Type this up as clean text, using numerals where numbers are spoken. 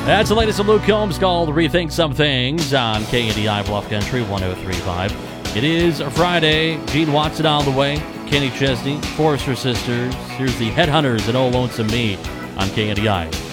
That's the latest of Luke Combs called Rethink Some Things on KNDI Bluff Country 103.5. It is a Friday. Gene Watson on the way. Kenny Chesney, Forrester Sisters. Here's the Headhunters and Oh Lonesome Me on KNDI.